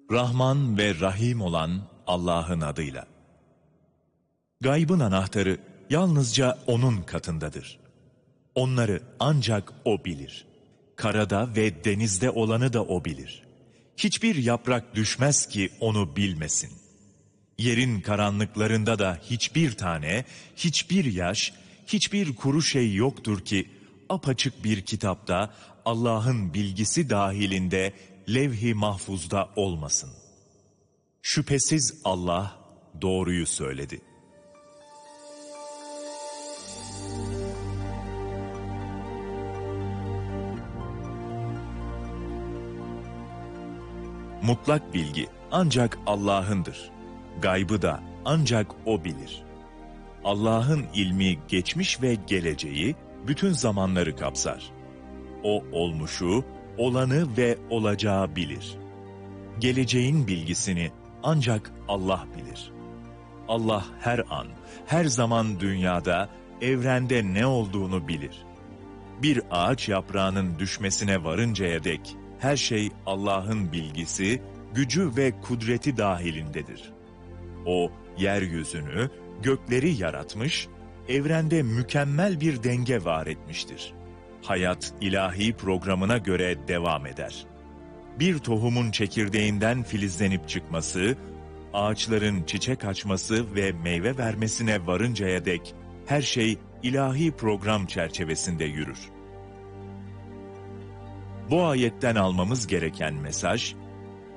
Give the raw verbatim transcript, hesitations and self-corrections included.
Rahman ve Rahim olan Allah'ın adıyla. Gaybın anahtarı yalnızca O'nun katındadır. Onları ancak O bilir. Karada ve denizde olanı da O bilir. Hiçbir yaprak düşmez ki onu bilmesin. Yerin karanlıklarında da hiçbir tane, hiçbir yaş, hiçbir kuru şey yoktur ki apaçık bir kitapta Allah'ın bilgisi dahilinde levh-i mahfuzda olmasın. Şüphesiz Allah doğruyu söyledi. Mutlak bilgi ancak Allah'ındır. Gaybı da ancak O bilir. Allah'ın ilmi geçmiş ve geleceği bütün zamanları kapsar. O olmuşu, olanı ve olacağı bilir. Geleceğin bilgisini ancak Allah bilir. Allah her an, her zaman dünyada, evrende ne olduğunu bilir. Bir ağaç yaprağının düşmesine varıncaya dek her şey Allah'ın bilgisi, gücü ve kudreti dahilindedir. O, yeryüzünü, gökleri yaratmış, evrende mükemmel bir denge var etmiştir. Hayat ilahi programına göre devam eder. Bir tohumun çekirdeğinden filizlenip çıkması, ağaçların çiçek açması ve meyve vermesine varıncaya dek her şey ilahi program çerçevesinde yürür. Bu ayetten almamız gereken mesaj,